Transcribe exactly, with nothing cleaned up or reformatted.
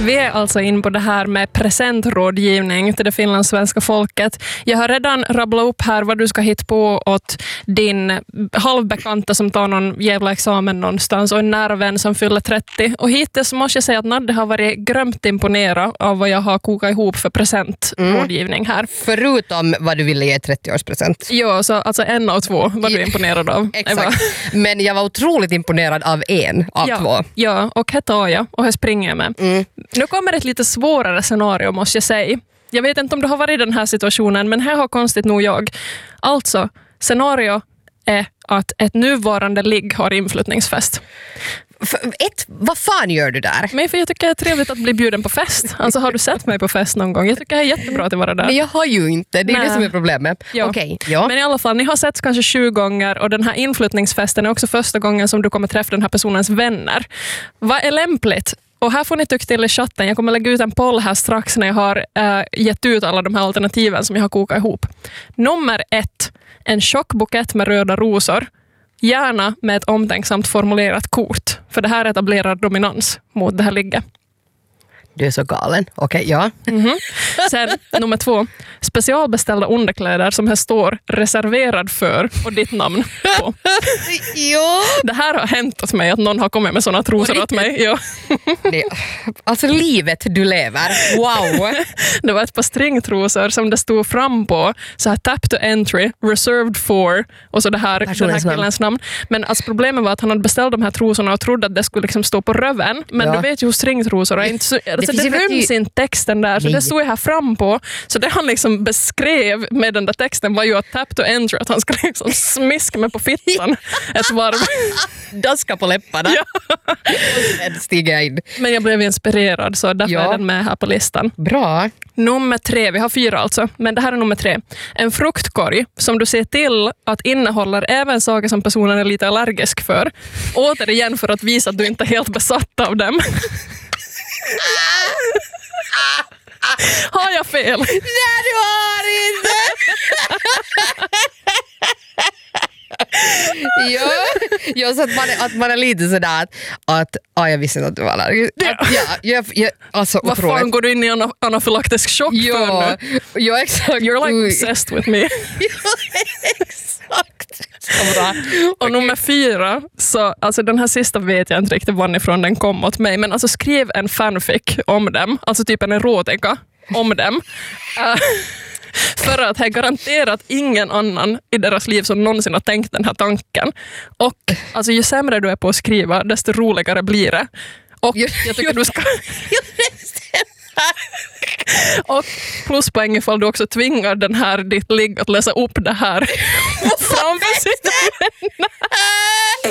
Vi är alltså in på det här med presentrådgivning till det finlandssvenska folket. Jag har redan rabblat upp här vad du ska hitta på åt din halvbekanta som tar någon jävla examen någonstans och en nära vän som fyller trettio. Och hittills måste jag säga att Nadde har varit grömt imponerad av vad jag har kokat ihop för presentrådgivning här. Mm. Förutom vad du ville ge trettioårspresent. Jo, så alltså en av två var du imponerad av. Exakt. Men jag var otroligt imponerad av en av ja, två. Ja, och här tar jag och här springer jag med. Mm. Nu kommer ett lite svårare scenario måste jag säga. Jag vet inte om du har varit i den här situationen, men här har konstigt nog jag. Alltså, scenario är att ett nuvarande ligg har inflyttningsfest. Ett, vad fan gör du där? Men för jag tycker det är trevligt att bli bjuden på fest. Alltså har du sett mig på fest någon gång? Jag tycker det är jättebra att vara där. Men jag har ju inte, det är Nä. det som är problemet. Ja. Okay, ja. Men i alla fall, ni har sett kanske tjugo gånger och den här inflyttningsfesten är också första gången som du kommer träffa den här personens vänner. Vad är lämpligt? Och här får ni tycka till i chatten. Jag kommer lägga ut en poll här strax när jag har äh, gett ut alla de här alternativen som jag har kokat ihop. Nummer ett, en tjock bukett med röda rosor. Gärna med ett omtänksamt formulerat kort. För det här etablerar dominans mot det här ligget. Du är så galen. Okej, okay, ja. Mm-hmm. Sen nummer två. Specialbeställda underkläder som här står reserverad för och ditt namn på. Jo. Det här har hänt åt mig att någon har kommit med såna trosor åt mig. Ja. Det, alltså livet du lever. Wow. Det var ett par stringtrosor som det stod fram på. Så här tap to entry, reserved for och så det här, den här killens namn. Men alltså problemet var att han hade beställt de här trosorna och trodde att det skulle liksom stå på röven. Men ja. Du vet ju hur stringtrosor är inte så... Det, det ryms inte texten där, så Nej. Det stod jag här fram på. Så det han liksom beskrev med den där texten var ju att tap to enter, att han skulle liksom smiska mig på fittan ett varv. Daska på läpparna. Ja. Stiga in. Men jag blev inspirerad, så därför ja. Är den med här på listan. Bra. Nummer tre, vi har fyra alltså, men det här är nummer tre. En fruktkorg som du ser till att innehåller även saker som personen är lite allergisk för. Återigen för att visa att du inte är helt besatt av dem. Har jag fel? Nej, du har inte! ja, ja, så att man, är, att man är lite sådär att, att ah, jag visste inte att du var allergisk. Ja. Ja, jag, jag, alltså, vad fan roligt. Går du in i en anafylaktisk chock ja, för nu? Ja, exakt. You're like obsessed with me. ja, exakt. Så bra. Och okay. Nummer fyra, så alltså den här sista vet jag inte riktigt varifrån den kom åt mig, men alltså skriv en fanfic om dem, alltså typ en erotika om dem. Uh, för att det är garanterat ingen annan i deras liv som någonsin har tänkt den här tanken. Och alltså, ju sämre du är på att skriva, desto roligare blir det. Och jag tycker du ska... Och pluspoäng ifall du också tvingar den här ditt ligg att läsa upp det här framför sina vänner.